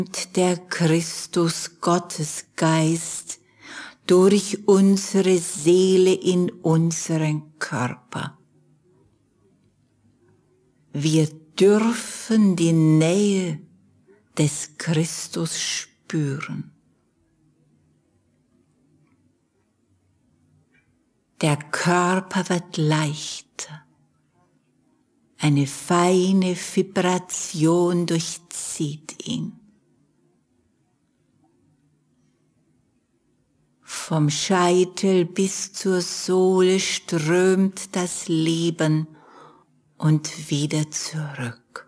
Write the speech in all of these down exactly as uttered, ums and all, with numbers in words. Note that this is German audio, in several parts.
Der Christus Gottesgeist durch unsere Seele in unseren Körper. Wir dürfen die Nähe des Christus spüren. Der Körper wird leichter. Eine feine Vibration durchzieht ihn. Vom Scheitel bis zur Sohle strömt das Leben und wieder zurück.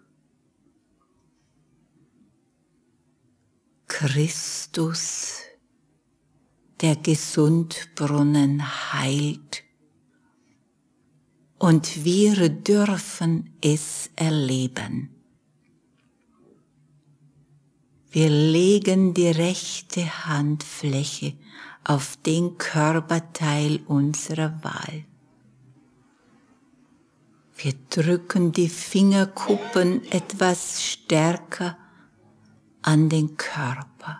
Christus, der Gesundbrunnen, heilt und wir dürfen es erleben. Wir legen die rechte Handfläche auf den Körperteil unserer Wahl. Wir drücken die Fingerkuppen etwas stärker an den Körper.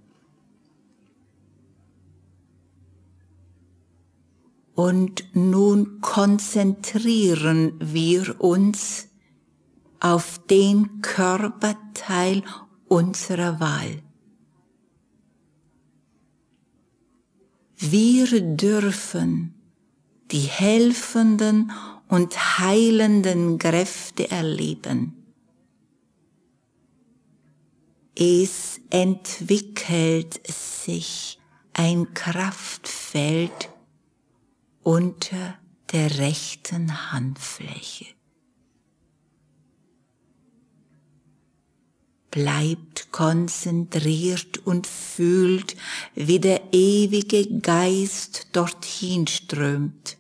Und nun konzentrieren wir uns auf den Körperteil unserer Wahl. Wir dürfen die helfenden und heilenden Kräfte erleben. Es entwickelt sich ein Kraftfeld unter der rechten Handfläche. Bleibt konzentriert und fühlt, wie der ewige Geist dorthin strömt.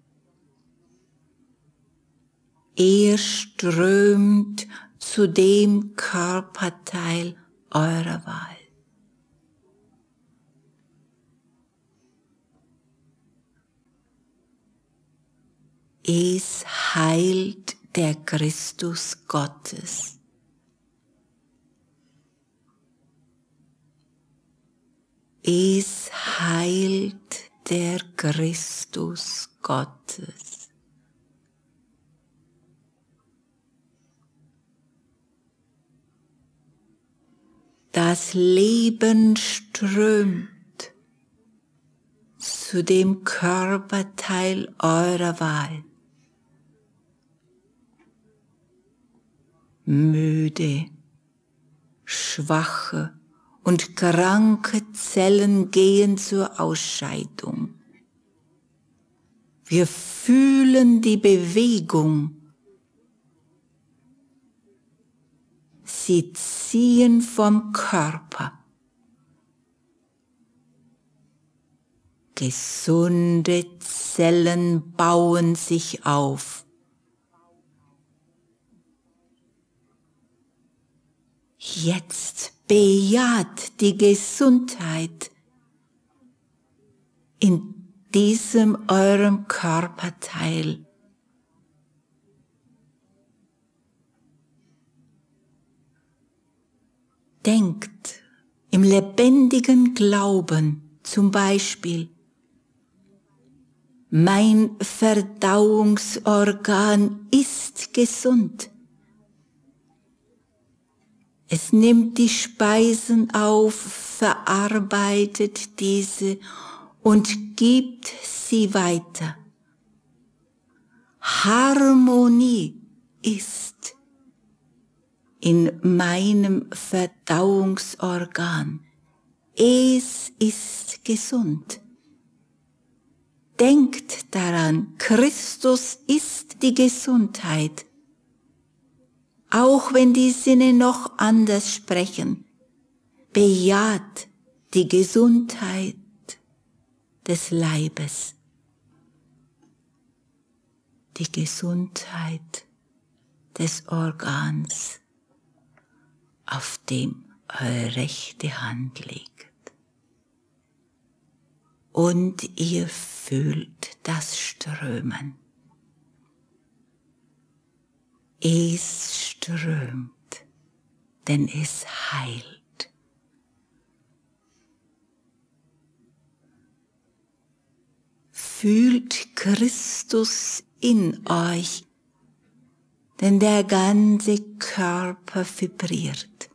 Er strömt zu dem Körperteil eurer Wahl. Es heilt der Christus Gottes. Es heilt der Christus Gottes. Das Leben strömt zu dem Körperteil eurer Wahl. Müde, schwache und kranke Zellen gehen zur Ausscheidung. Wir fühlen die Bewegung. Sie ziehen vom Körper. Gesunde Zellen bauen sich auf. Jetzt bejaht die Gesundheit in diesem eurem Körperteil. Denkt im lebendigen Glauben zum Beispiel: Mein Verdauungsorgan ist gesund. Es nimmt die Speisen auf, verarbeitet diese und gibt sie weiter. Harmonie ist in meinem Verdauungsorgan. Es ist gesund. Denkt daran, Christus ist die Gesundheit. Auch wenn die Sinne noch anders sprechen, bejaht die Gesundheit des Leibes, die Gesundheit des Organs, auf dem eure rechte Hand liegt. Und ihr fühlt das Strömen. Es strömt, denn es heilt. fühlt Christus in euch, denn der ganze Körper vibriert.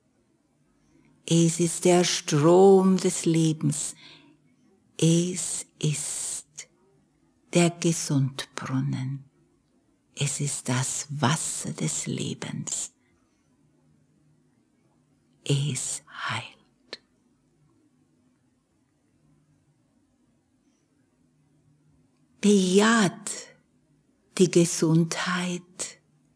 Es ist der Strom des Lebens. Es ist der Gesundbrunnen. Es ist das Wasser des Lebens. Es heilt. Bejaht die Gesundheit.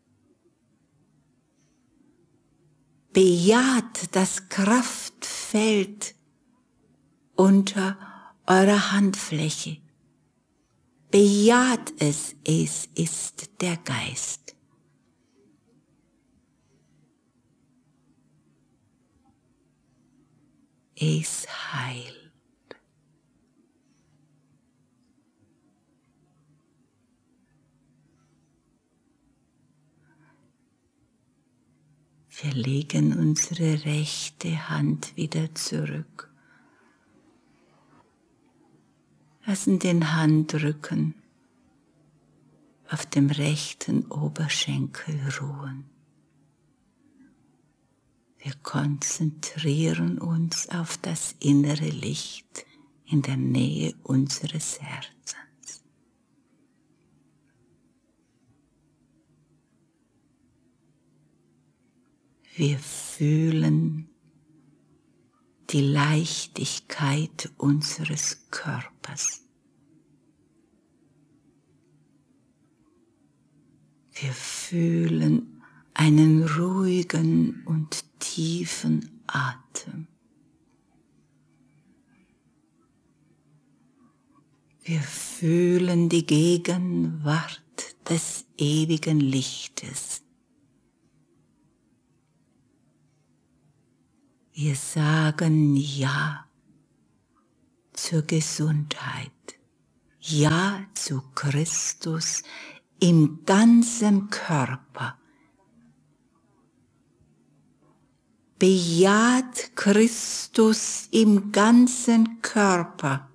Bejaht das Kraftfeld unter eurer Handfläche. Bejaht es, es ist der Geist. Es heilt. Wir legen unsere rechte Hand wieder zurück. Lassen den Handrücken auf dem rechten Oberschenkel ruhen. Wir konzentrieren uns auf das innere Licht in der Nähe unseres Herzens. Wir fühlen die Leichtigkeit unseres Körpers. Wir fühlen einen ruhigen und tiefen Atem. Wir fühlen die Gegenwart des ewigen Lichtes. Wir sagen Ja zur Gesundheit, Ja zu Christus im ganzen Körper. Bejaht Christus im ganzen Körper.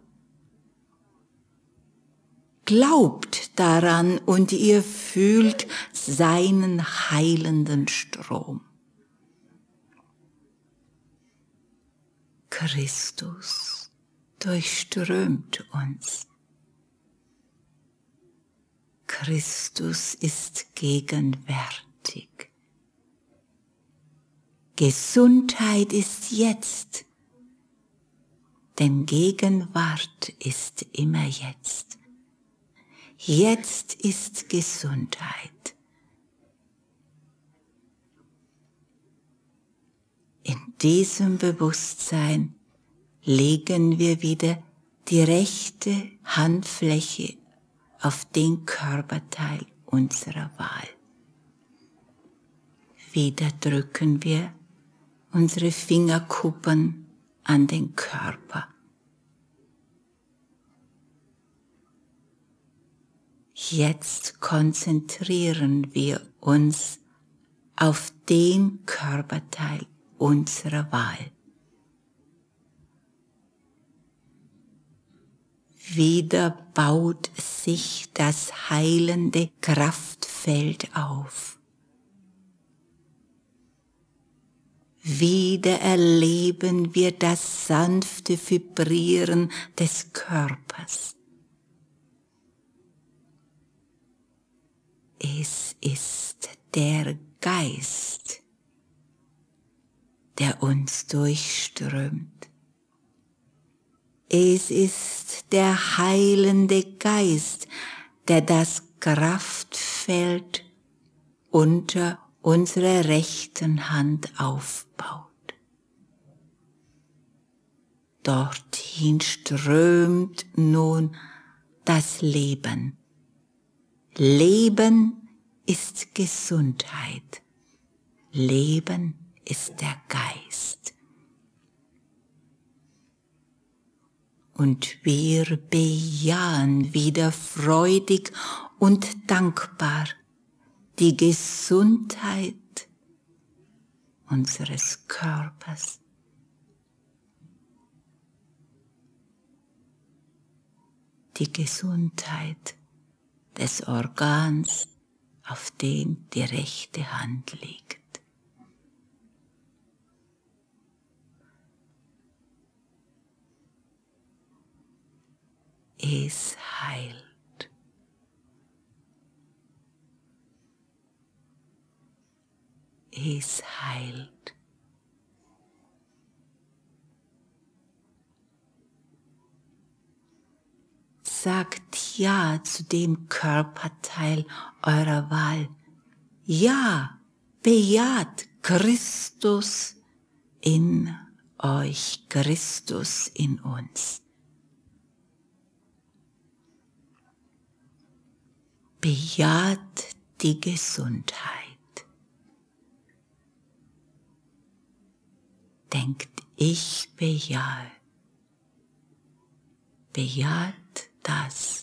Glaubt daran und ihr fühlt seinen heilenden Strom. Christus durchströmt uns. Christus ist gegenwärtig. Gesundheit ist jetzt, denn Gegenwart ist immer jetzt. Jetzt ist Gesundheit. In diesem Bewusstsein legen wir wieder die rechte Handfläche auf den Körperteil unserer Wahl. Wieder drücken wir unsere Fingerkuppen an den Körper. Jetzt konzentrieren wir uns auf den Körperteil unserer Wahl. Wieder baut sich das heilende Kraftfeld auf. Wieder erleben wir das sanfte Vibrieren des Körpers. Es ist der Geist, der uns durchströmt. Es ist der heilende Geist, der das Kraftfeld unter unserer rechten Hand aufbaut. Dorthin strömt nun das Leben. Leben ist Gesundheit. Leben ist der Geist. Und wir bejahen wieder freudig und dankbar die Gesundheit unseres Körpers. die Gesundheit des Organs, auf dem die rechte Hand liegt. Es heilt. Es heilt. Sagt Ja zu dem Körperteil eurer Wahl. Ja, bejaht Christus in euch, Christus in uns. Bejaht die Gesundheit. Denkt, ich bejahe. Bejaht das,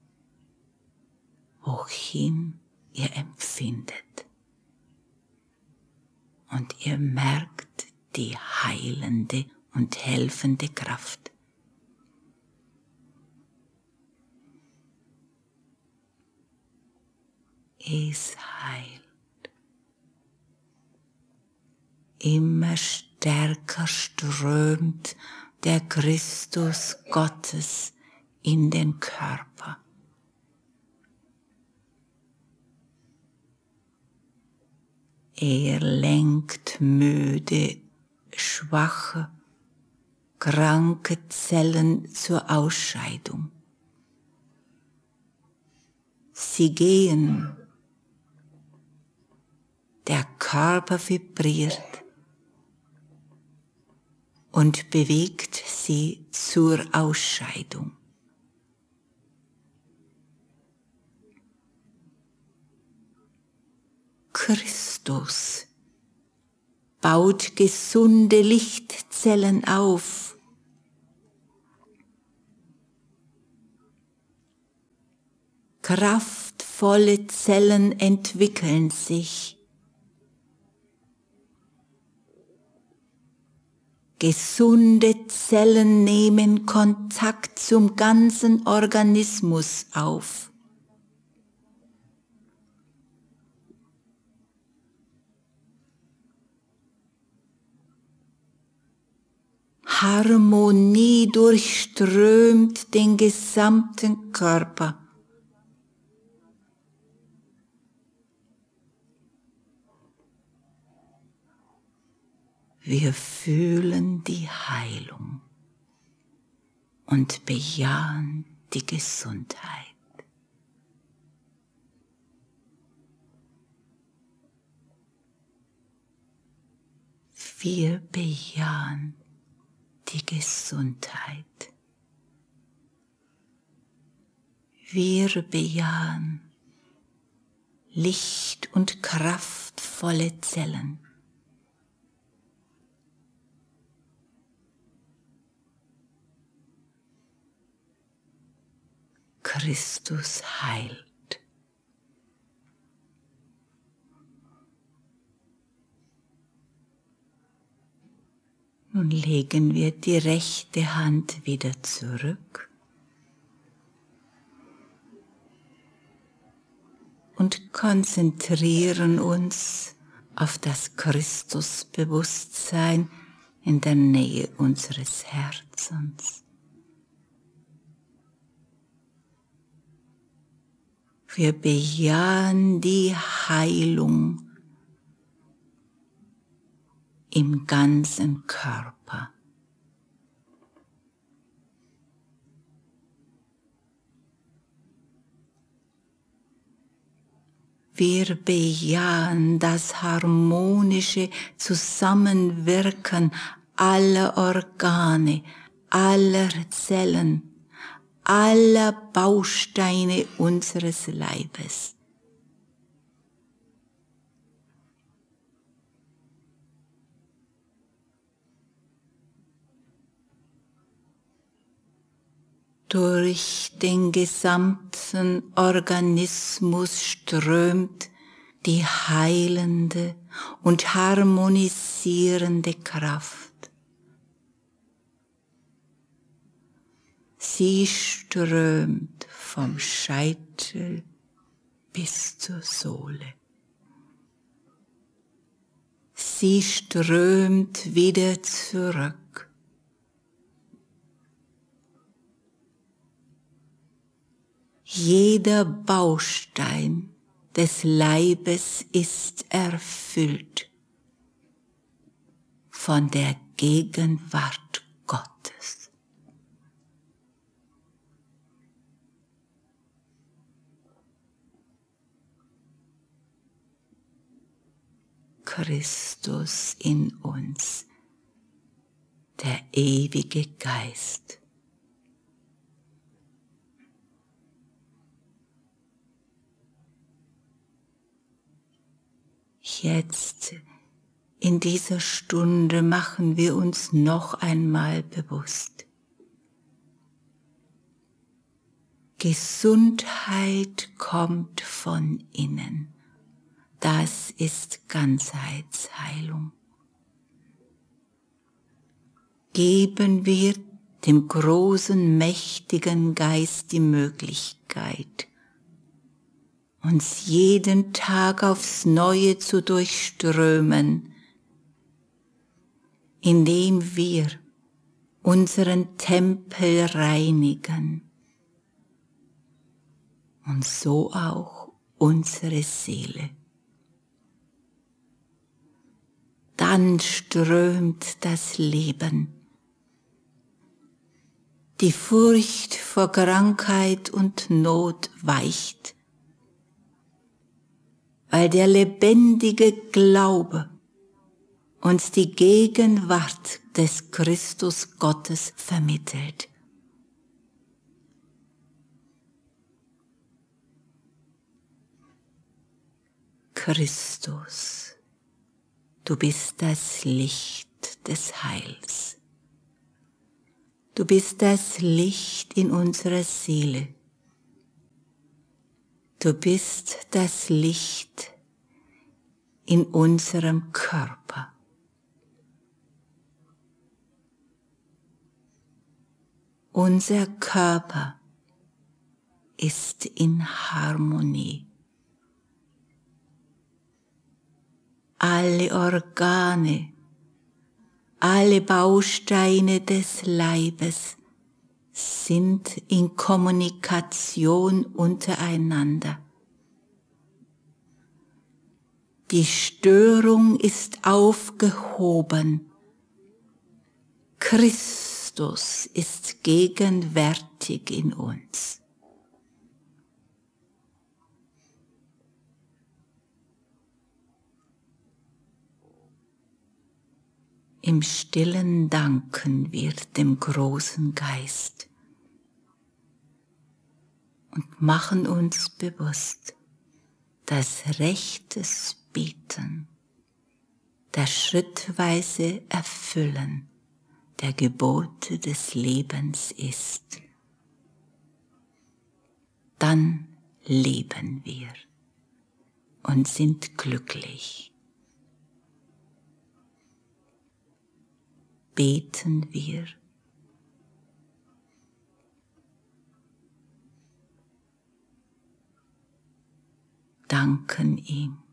wohin ihr empfindet. Und ihr merkt die heilende und helfende Kraft. Es heilt. Immer stärker strömt der Christus Gottes in den Körper. Er lenkt müde, schwache, kranke Zellen zur Ausscheidung. Sie gehen, der Körper vibriert und bewegt sie zur Ausscheidung. Christus baut gesunde Lichtzellen auf. Kraftvolle Zellen entwickeln sich. Gesunde Zellen nehmen Kontakt zum ganzen Organismus auf. Harmonie durchströmt den gesamten Körper. Wir fühlen die Heilung und bejahen die Gesundheit. Wir bejahen die Gesundheit. Wir bejahen Licht- und kraftvolle Zellen. Christus heilt. Nun legen wir die rechte Hand wieder zurück und konzentrieren uns auf das Christusbewusstsein in der Nähe unseres Herzens. Wir bejahen die Heilung im ganzen Körper. Wir bejahen das harmonische Zusammenwirken aller Organe, aller Zellen, aller Bausteine unseres Leibes. Durch den gesamten Organismus strömt die heilende und harmonisierende Kraft. Sie strömt vom Scheitel bis zur Sohle. Sie strömt wieder zurück. Jeder Baustein des Leibes ist erfüllt von der Gegenwart Gottes. Christus in uns, der ewige Geist. Jetzt, in dieser Stunde, machen wir uns noch einmal bewusst: Gesundheit kommt von innen. Das ist Ganzheitsheilung. Geben wir dem großen, mächtigen Geist die Möglichkeit, uns jeden Tag aufs Neue zu durchströmen, indem wir unseren Tempel reinigen und so auch unsere Seele. Dann strömt das Leben. Die Furcht vor Krankheit und Not weicht, weil der lebendige Glaube uns die Gegenwart des Christus Gottes vermittelt. Christus, du bist das Licht des Heils. Du bist das Licht in unserer Seele. Du bist das Licht in unserem Körper. Unser Körper ist in Harmonie. Alle Organe, alle Bausteine des Leibes sind in Kommunikation untereinander. Die Störung ist aufgehoben. Christus ist gegenwärtig in uns. Im Stillen danken wir dem großen Geist und machen uns bewusst, dass rechtes Beten, das schrittweise Erfüllen der Gebote des Lebens ist. Dann leben wir und sind glücklich. Beten wir. Danken ihm.